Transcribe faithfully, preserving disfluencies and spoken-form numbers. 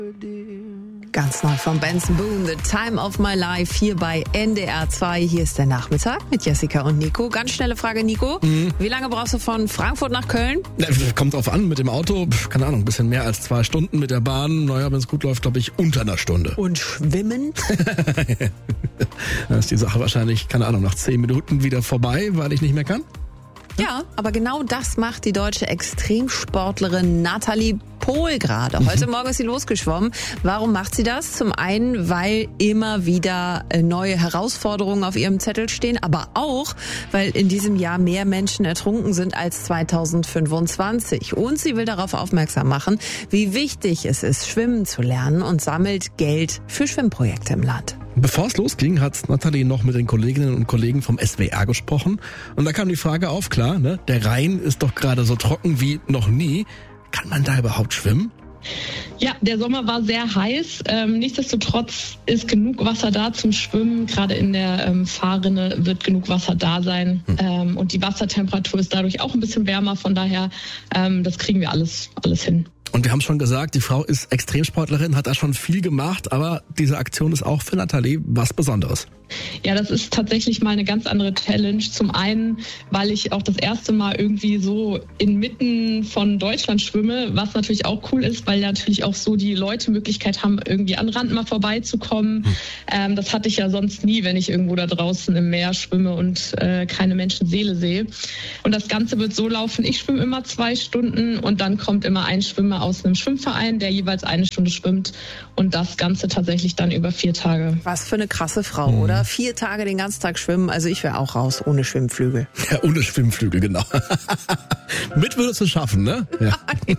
Ganz neu von Benson Boone, The Time of My Life, hier bei N D R zwei. Hier ist der Nachmittag mit Jessica und Nico. Ganz schnelle Frage, Nico. Mhm. Wie lange brauchst du von Frankfurt nach Köln? Ja, kommt drauf an, mit dem Auto, keine Ahnung, ein bisschen mehr als zwei Stunden. Mit der Bahn, naja, wenn es gut läuft, glaube ich, unter einer Stunde. Und schwimmen? Dann ist die Sache wahrscheinlich, keine Ahnung, nach zehn Minuten wieder vorbei, weil ich nicht mehr kann. Ja, aber genau das macht die deutsche Extremsportlerin Nathalie Pohl gerade. Heute Morgen ist sie losgeschwommen. Warum macht sie das? Zum einen, weil immer wieder neue Herausforderungen auf ihrem Zettel stehen, aber auch, weil in diesem Jahr mehr Menschen ertrunken sind als zweitausendfünfundzwanzig. Und sie will darauf aufmerksam machen, wie wichtig es ist, schwimmen zu lernen, und sammelt Geld für Schwimmprojekte im Land. Bevor es losging, hat Nathalie noch mit den Kolleginnen und Kollegen vom S W R gesprochen. Und da kam die Frage auf, klar, ne? Der Rhein ist doch gerade so trocken wie noch nie. Kann man da überhaupt schwimmen? Ja, der Sommer war sehr heiß. Ähm, nichtsdestotrotz ist genug Wasser da zum Schwimmen. Gerade in der ähm, Fahrrinne wird genug Wasser da sein. Hm. Ähm, und die Wassertemperatur ist dadurch auch ein bisschen wärmer. Von daher, ähm, das kriegen wir alles, alles hin. Und wir haben schon gesagt, die Frau ist Extremsportlerin, hat da schon viel gemacht, aber diese Aktion ist auch für Nathalie was Besonderes. Ja, das ist tatsächlich mal eine ganz andere Challenge. Zum einen, weil ich auch das erste Mal irgendwie so inmitten von Deutschland schwimme, was natürlich auch cool ist, weil natürlich auch so die Leute Möglichkeit haben, irgendwie an Rand mal vorbeizukommen. Hm. Ähm, das hatte ich ja sonst nie, wenn ich irgendwo da draußen im Meer schwimme und äh, keine Menschenseele sehe. Und das Ganze wird so laufen, ich schwimme immer zwei Stunden und dann kommt immer ein Schwimmer aus einem Schwimmverein, der jeweils eine Stunde schwimmt, und das Ganze tatsächlich dann über vier Tage. Was für eine krasse Frau, mhm. oder? Vier Tage den ganzen Tag schwimmen, also ich wäre auch raus, ohne Schwimmflügel. Ja, ohne Schwimmflügel, genau. Mit würdest du es schaffen, ne? Ja.